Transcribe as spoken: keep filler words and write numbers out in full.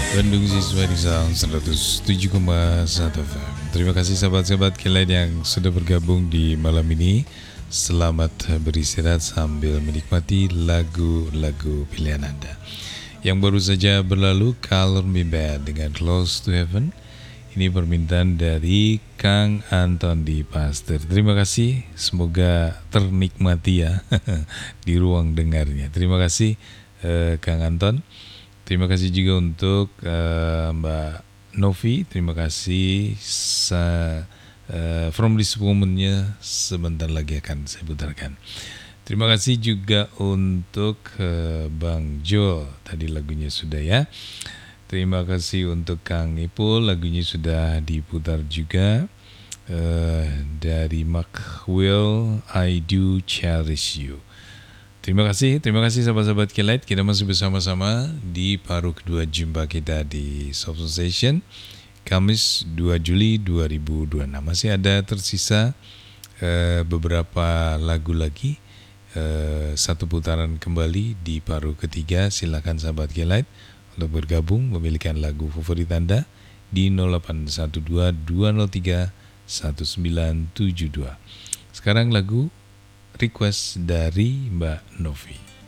Bandung Siswa di Sound seratus tujuh koma satu F M. Terima kasih sahabat-sahabat kalian yang sudah bergabung di malam ini. Selamat beristirahat sambil menikmati lagu-lagu pilihan Anda. Yang baru saja berlalu, Color Me Bad dengan Close to Heaven. Ini permintaan dari Kang Anton di Pasteur. Terima kasih, semoga ternikmati ya di ruang dengarnya. Terima kasih eh, Kang Anton. Terima kasih juga untuk uh, Mbak Novi. Terima kasih. Sa, uh, From This Woman-nya sebentar lagi akan saya putarkan. Terima kasih juga untuk uh, Bang Jo. Tadi lagunya sudah ya. Terima kasih untuk Kang Ipul. Lagunya sudah diputar juga. Uh, dari Mark Will, I Do Cherish You. Terima kasih, terima kasih sahabat-sahabat Kelight. Kita masih bersama-sama di paruh kedua jumpa kita di Soft Sensation Kamis dua Juli dua ribu dua puluh enam. Masih ada tersisa uh, beberapa lagu lagi, uh, satu putaran kembali di paruh ketiga. Silakan sahabat Kelight untuk bergabung memilihkan lagu favorit Anda di nol delapan satu dua dua nol tiga satu sembilan tujuh dua. Sekarang lagu request dari Mbak Novi.